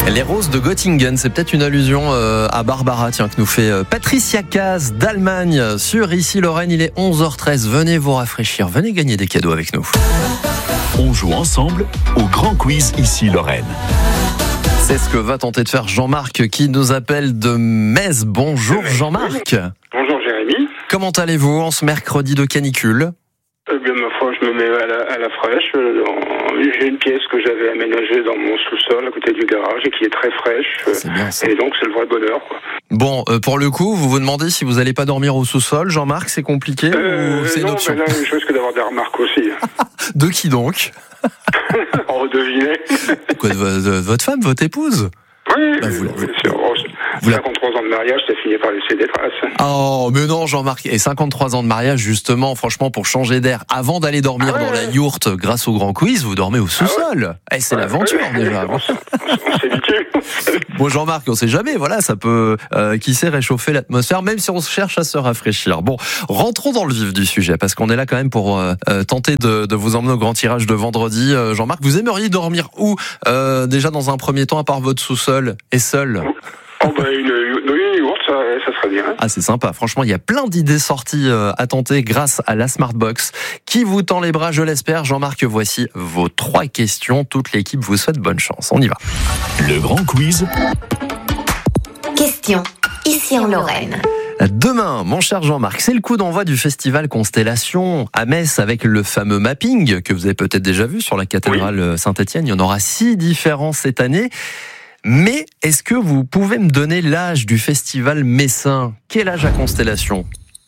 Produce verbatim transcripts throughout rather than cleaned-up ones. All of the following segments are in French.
Les roses de Göttingen, c'est peut-être une allusion euh, à Barbara, tiens, que nous fait euh, Patricia Caz d'Allemagne sur Ici Lorraine. Il est onze heures treize. Venez vous rafraîchir, venez gagner des cadeaux avec nous. On joue ensemble au grand quiz Ici Lorraine. C'est ce que va tenter de faire Jean-Marc qui nous appelle de Metz. Bonjour Jean-Marc. Bonjour Jérémy. Comment allez-vous en ce mercredi de canicule ? Eh bien, ma foi, je me mets à la, à la fraîche. J'ai une pièce que j'avais aménagée dans mon sous-sol à côté du garage et qui est très fraîche. C'est bien ça. Et donc, c'est le vrai bonheur, quoi. Bon, euh, pour le coup, vous vous demandez si vous n'allez pas dormir au sous-sol, Jean-Marc, c'est compliqué euh, ou c'est une non, option ? mais là, je risque d'avoir des remarques aussi. De qui donc ? On redevinait. Quoi, de, de, de votre femme, votre épouse ? Oui, Bah, vous, oui, vous, c'est vous cinquante-trois ans de mariage, ça finit par laisser des traces. Oh, mais non, Jean-Marc. Et cinquante-trois ans de mariage, justement, franchement, pour changer d'air, avant d'aller dormir ah ouais, dans ouais. la yourte, grâce au grand quiz, vous dormez au sous-sol. Ah ouais. Eh, c'est ouais, l'aventure, ouais, déjà. On, on s'habitue. Bon, Jean-Marc, on sait jamais. Voilà, ça peut, euh, qui sait, réchauffer l'atmosphère, même si on cherche à se rafraîchir. Bon, rentrons dans le vif du sujet, parce qu'on est là quand même pour euh, tenter de, de vous emmener au grand tirage de vendredi. Euh, Jean-Marc, vous aimeriez dormir où, euh, déjà dans un premier temps, à part votre sous-sol et seul ? Oh bah une, une yourte, ça, ça serait bien. Ah, c'est sympa. Franchement, il y a plein d'idées sorties euh, à tenter grâce à la Smartbox qui vous tend les bras, je l'espère. Jean-Marc, voici vos trois questions. Toute l'équipe vous souhaite bonne chance. On y va. Le grand quiz. Question. Ici en Lorraine. Demain, mon cher Jean-Marc, c'est le coup d'envoi du festival Constellation à Metz avec le fameux mapping que vous avez peut-être déjà vu sur la cathédrale oui. Saint-Étienne. Il y en aura six différents cette année. Mais est-ce que vous pouvez me donner l'âge du festival messin ? Quel âge à Constellation ?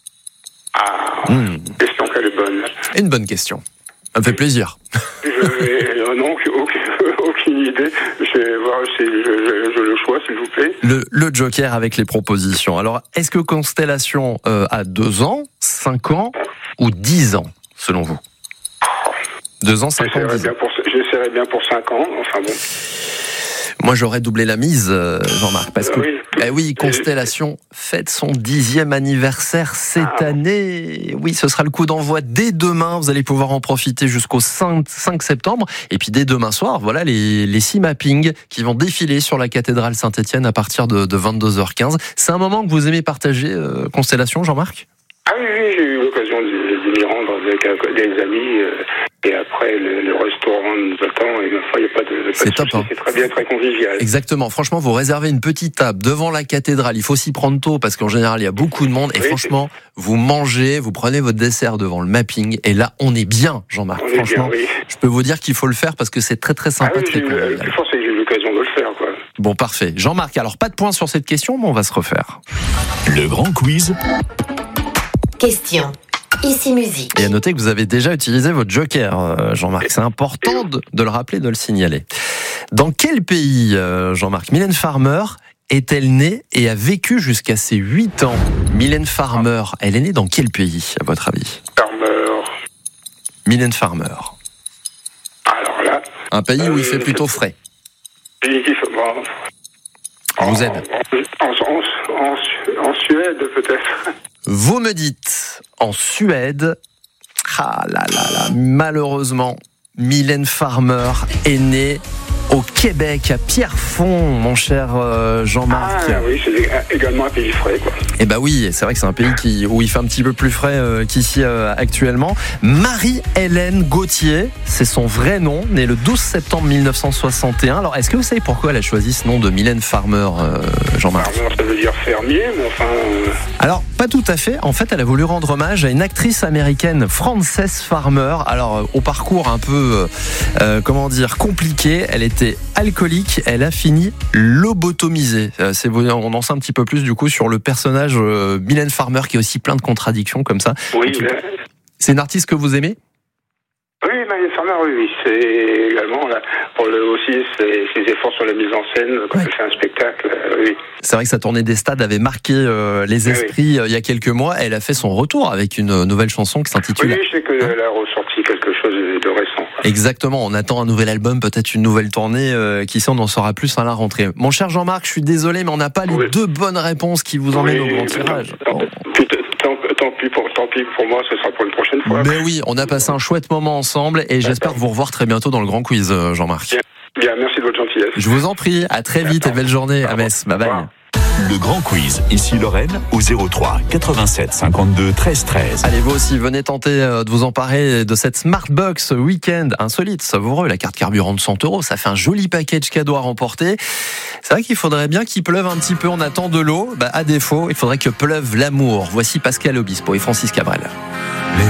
Ah, mmh. Question qu'elle est bonne. Une bonne question. Ça me fait plaisir. Je vais, euh, non, aucune, aucune idée. Je vais voir si je, je, je le choix, s'il vous plaît. Le, le joker avec les propositions. Alors, est-ce que Constellation euh, a deux ans, cinq ans ou dix ans, selon vous ? Deux ans, cinq ans, dix ans. Pour, j'essaierai bien pour cinq ans, enfin bon. Moi, j'aurais doublé la mise, Jean-Marc, parce que, oui, eh oui, Constellation fête son dixième anniversaire cette ah. année. Oui, ce sera le coup d'envoi dès demain. Vous allez pouvoir en profiter jusqu'au cinq septembre. Et puis, dès demain soir, voilà les, les six mappings qui vont défiler sur la cathédrale Saint-Étienne à partir de, de vingt-deux heures quinze. C'est un moment que vous aimez partager, euh, Constellation, Jean-Marc ? Ah oui, oui, j'ai eu l'occasion de, de m'y rendre avec des amis. Euh, et après, le, le restaurant nous attend. Et il n'y a pas de, c'est top, hein. C'est très bien, très convivial. Exactement. Franchement, vous réservez une petite table devant la cathédrale. Il faut s'y prendre tôt parce qu'en général, il y a beaucoup de monde. Et oui, franchement, vous mangez, vous prenez votre dessert devant le mapping. Et là, on est bien, Jean-Marc. On franchement, est bien, oui. Je peux vous dire qu'il faut le faire parce que c'est très, très sympa. Ah oui, très j'ai, le plus fort, c'est que j'ai eu l'occasion de le faire, quoi. Bon, parfait. Jean-Marc, alors pas de points sur cette question, mais on va se refaire. Le grand quiz. Question. Ici musique. Et à noter que vous avez déjà utilisé votre joker, Jean-Marc. C'est important de, de le rappeler, de le signaler. Dans quel pays, Jean-Marc, Mylène Farmer est-elle née et a vécu jusqu'à ses huit ans ? Mylène Farmer, elle est née dans quel pays, à votre avis ? Farmer. Mylène Farmer. Alors là... Un pays euh, où il fait plutôt frais. Pays qui fait... Bon. On vous aide. En, en, en, en Suède, peut-être. Vous me dites, en Suède, ah là là là, malheureusement, Mylène Farmer est née au Québec, à Pierrefonds, mon cher euh, Jean-Marc. Ah oui, c'est également un pays frais, quoi. Eh ben oui, c'est vrai que c'est un pays qui, où il fait un petit peu plus frais euh, qu'ici euh, actuellement. Marie-Hélène Gauthier, c'est son vrai nom, née le douze septembre mille neuf cent soixante et un. Alors, est-ce que vous savez pourquoi elle a choisi ce nom de Mylène Farmer, euh, Jean-Marc ? Farmer, ça veut dire fermier, mais enfin... Euh... Alors, pas tout à fait. En fait, elle a voulu rendre hommage à une actrice américaine, Frances Farmer. Alors, euh, au parcours un peu, euh, comment dire, compliqué, elle était alcoolique, elle a fini lobotomisée. Euh, c'est, on en sait un petit peu plus, du coup, sur le personnage euh, Mylène Farmer, qui a aussi plein de contradictions comme ça. Oui, tout, là... C'est une artiste que vous aimez ? Oui, Mylène Farmer, oui, oui. C'est également, là, pour le, aussi, ses, ses efforts sur la mise en scène, quand ouais. elle fait un spectacle, euh, oui. C'est vrai que sa tournée des stades avait marqué euh, les esprits oui, oui. Euh, il y a quelques mois. Elle a fait son retour avec une nouvelle chanson qui s'intitule... Oui, je sais qu'elle hein a ressorti quelque chose de récent. Exactement, on attend un nouvel album, peut-être une nouvelle tournée, euh, qui sait, on en saura plus à la rentrée. Mon cher Jean-Marc, je suis désolé, mais on n'a pas les oui. deux bonnes réponses qui vous emmènent oui, au grand tirage. Tant, tant, tant, pis pour, tant pis pour moi, ce sera pour une prochaine fois. Mais oui, on a passé un chouette moment ensemble et j'espère vous revoir très bientôt dans le grand quiz, Jean-Marc. Bien, merci de votre gentillesse. Je vous en prie, à très vite et belle journée à Metz. Bye bye. Le Grand Quiz, ici Lorraine, au zéro trois quatre-vingt-sept cinquante-deux treize treize. Allez, vous aussi, venez tenter de vous emparer de cette Smartbox Week-end insolite, savoureux. La carte carburant de cent euros, ça fait un joli package cadeau à remporter. C'est vrai qu'il faudrait bien qu'il pleuve un petit peu, on attend de l'eau. Bah, à défaut, il faudrait que pleuve l'amour. Voici Pascal Obispo et Francis Cabrel.